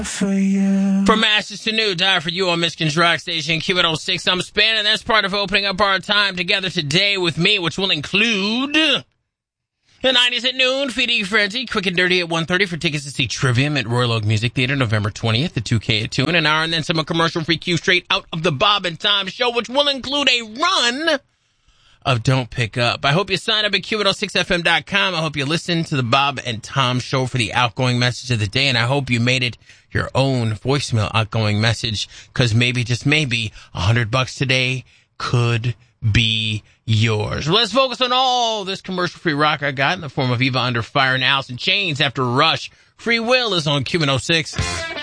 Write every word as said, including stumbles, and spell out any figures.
For you. From Masters to New, die for you on Michigan's Rock Station, Q one oh six. I'm Span, and that's part of opening up our time together today with me, which will include the nineties at noon, Feeding Frenzy, Quick and Dirty at one thirty for tickets to see Trivium at Royal Oak Music Theater November twentieth, the two K at two, in an hour, and then some commercial-free Q straight out of the Bob and Tom Show, which will include a run of Don't Pick Up. I hope you sign up at Q one oh six F M dot com. I hope you listen to the Bob and Tom Show for the outgoing message of the day, and I hope you made it your own voicemail outgoing message, because maybe, just maybe, a hundred bucks today could be yours. Let's focus on all this commercial-free rock I got in the form of Eva Under Fire and Alice in Chains after Rush. Free Will is on Q one oh six.